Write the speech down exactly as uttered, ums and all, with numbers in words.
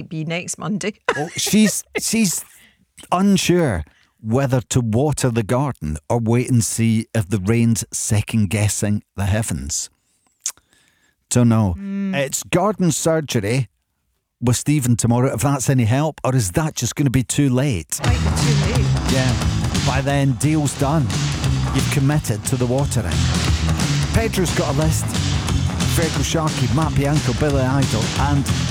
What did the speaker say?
might be next Monday. Oh, she's she's unsure whether to water the garden or wait and see if the rain's second guessing the heavens. Don't know. Mm. It's garden surgery with Stephen tomorrow, if that's any help, or is that just going to be too late? Might be too late. Yeah. By then, deal's done. You've committed to the watering. Pedro's got a list. Fergal Sharkey, Matt Bianco, Billy Idol, and